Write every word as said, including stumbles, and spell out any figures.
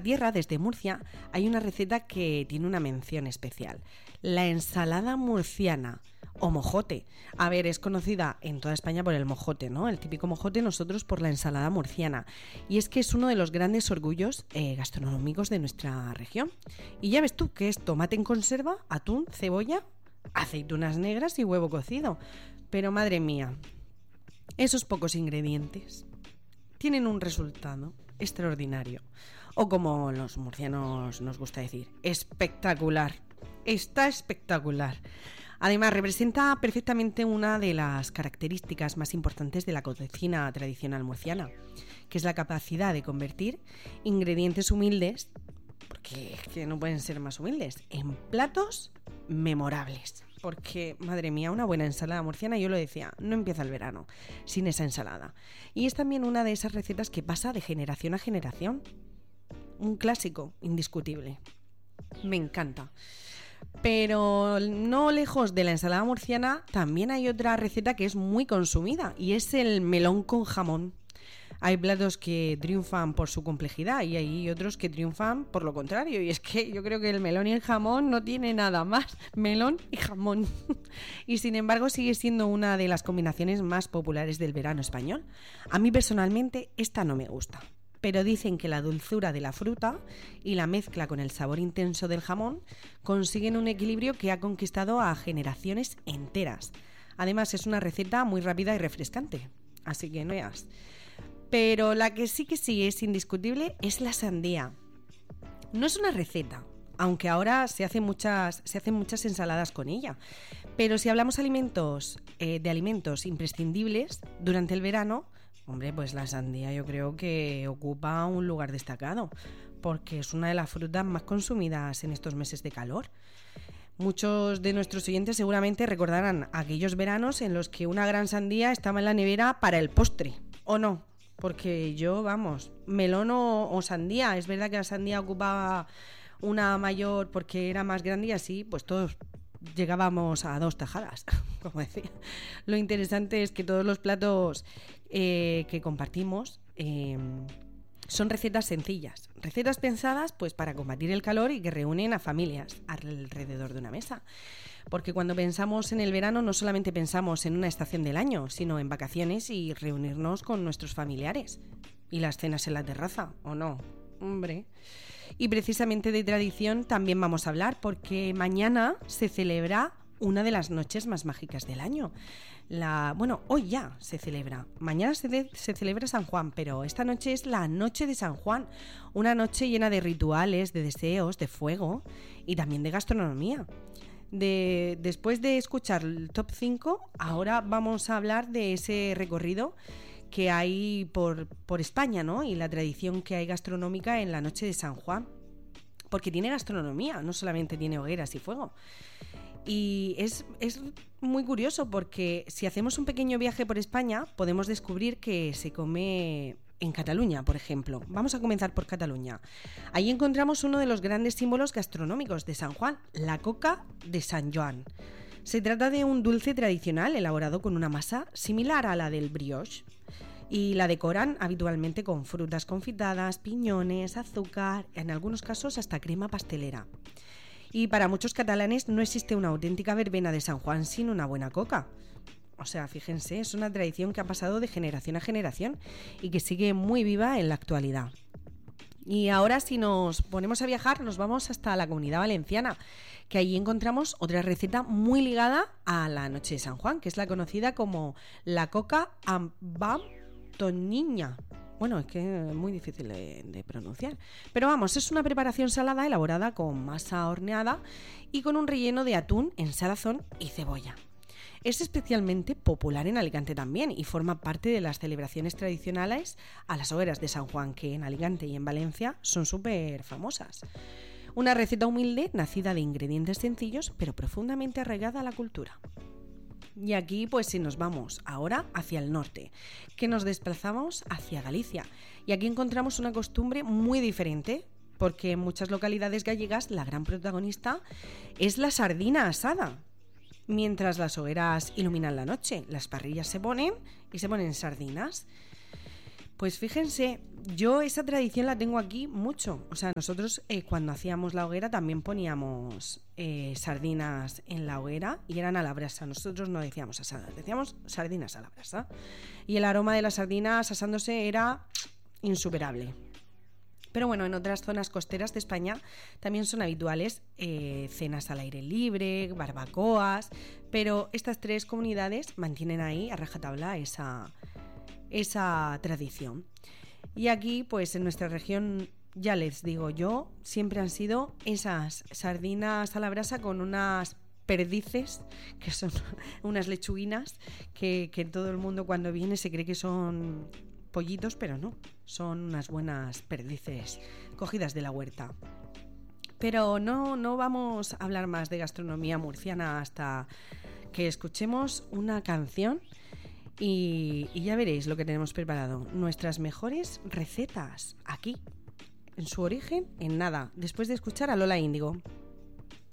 tierra, desde Murcia, hay una receta que tiene una mención especial. La ensalada murciana o mojote. A ver, es conocida en toda España por el mojote, ¿no? El típico mojote, nosotros por la ensalada murciana. Y es que es uno de los grandes orgullos eh, gastronómicos de nuestra región. Y ya ves tú que es tomate en conserva, atún, cebolla, aceitunas negras y huevo cocido. Pero madre mía, esos pocos ingredientes tienen un resultado extraordinario. O como los murcianos nos gusta decir, espectacular. Está espectacular. Además, representa perfectamente una de las características más importantes de la cocina tradicional murciana, que es la capacidad de convertir ingredientes humildes, porque es que no pueden ser más humildes, en platos memorables. Porque, madre mía, una buena ensalada murciana, yo lo decía, no empieza el verano sin esa ensalada. Y es también una de esas recetas que pasa de generación a generación. Un clásico indiscutible. Me encanta. Pero no lejos de la ensalada murciana, también hay otra receta que es muy consumida, y es el melón con jamón. Hay platos que triunfan por su complejidad y hay otros que triunfan por lo contrario. Y es que yo creo que el melón y el jamón no tiene nada más. Melón y jamón. Y sin embargo sigue siendo una de las combinaciones más populares del verano español. A mí personalmente esta no me gusta. Pero dicen que la dulzura de la fruta y la mezcla con el sabor intenso del jamón consiguen un equilibrio que ha conquistado a generaciones enteras. Además es una receta muy rápida y refrescante. Así que no veas. Pero la que sí que sí es indiscutible es la sandía. No es una receta, aunque ahora se hacen muchas, se hacen muchas ensaladas con ella. Pero si hablamos alimentos, eh, de alimentos imprescindibles durante el verano, hombre, pues la sandía yo creo que ocupa un lugar destacado, porque es una de las frutas más consumidas en estos meses de calor. Muchos de nuestros oyentes seguramente recordarán aquellos veranos en los que una gran sandía estaba en la nevera para el postre, ¿o no? Porque yo, vamos, melón o, o sandía. Es verdad que la sandía ocupaba una mayor porque era más grande y así, pues todos llegábamos a dos tajadas, como decía. Lo interesante es que todos los platos eh, que compartimos eh, son recetas sencillas. Recetas pensadas pues para combatir el calor y que reúnen a familias alrededor de una mesa. Porque cuando pensamos en el verano no solamente pensamos en una estación del año, sino en vacaciones y reunirnos con nuestros familiares. Y las cenas en la terraza, ¿o no? Hombre. Y precisamente de tradición también vamos a hablar, porque mañana se celebra una de las noches más mágicas del año. La, bueno, hoy ya se celebra. Mañana se, de, se celebra San Juan, pero esta noche es la noche de San Juan. Una noche llena de rituales, de deseos, de fuego y también de gastronomía. De, después de escuchar el top cinco, ahora vamos a hablar de ese recorrido que hay por, por España, ¿no? Y la tradición que hay gastronómica en la noche de San Juan. Porque tiene gastronomía, no solamente tiene hogueras y fuego. Y es, es muy curioso porque si hacemos un pequeño viaje por España, podemos descubrir que se come en Cataluña, por ejemplo. Vamos a comenzar por Cataluña. Ahí encontramos uno de los grandes símbolos gastronómicos de San Juan, la coca de Sant Joan. Se trata de un dulce tradicional elaborado con una masa similar a la del brioche y la decoran habitualmente con frutas confitadas, piñones, azúcar, en algunos casos hasta crema pastelera. Y para muchos catalanes no existe una auténtica verbena de San Juan sin una buena coca. O sea, fíjense, es una tradición que ha pasado de generación a generación y que sigue muy viva en la actualidad. Y ahora, si nos ponemos a viajar, nos vamos hasta la Comunidad Valenciana, que allí encontramos otra receta muy ligada a la noche de San Juan, que es la conocida como la coca amb tonyina. Bueno, es que es muy difícil de, de pronunciar. Pero vamos, es una preparación salada elaborada con masa horneada y con un relleno de atún en salazón y cebolla. Es especialmente popular en Alicante también y forma parte de las celebraciones tradicionales a las hogueras de San Juan, que en Alicante y en Valencia son súper famosas. Una receta humilde, nacida de ingredientes sencillos, pero profundamente arraigada a la cultura. Y aquí, pues si nos vamos ahora hacia el norte, que nos desplazamos hacia Galicia. Y aquí encontramos una costumbre muy diferente, porque en muchas localidades gallegas la gran protagonista es la sardina asada. Mientras las hogueras iluminan la noche, las parrillas se ponen y se ponen sardinas. Pues fíjense, yo esa tradición la tengo aquí mucho. O sea, nosotros eh, cuando hacíamos la hoguera también poníamos eh, sardinas en la hoguera y eran a la brasa. Nosotros no decíamos asadas, decíamos sardinas a la brasa. Y el aroma de las sardinas asándose era insuperable. Pero bueno, en otras zonas costeras de España también son habituales eh, cenas al aire libre, barbacoas, pero estas tres comunidades mantienen ahí a rajatabla esa, esa tradición. Y aquí, pues en nuestra región, ya les digo yo, siempre han sido esas sardinas a la brasa con unas perdices, que son unas lechuguinas, que, que todo el mundo cuando viene se cree que son pollitos, pero no, son unas buenas perdices cogidas de la huerta. Pero no, no vamos a hablar más de gastronomía murciana hasta que escuchemos una canción y, y ya veréis lo que tenemos preparado. Nuestras mejores recetas aquí, en su origen, en nada, después de escuchar a Lola Índigo.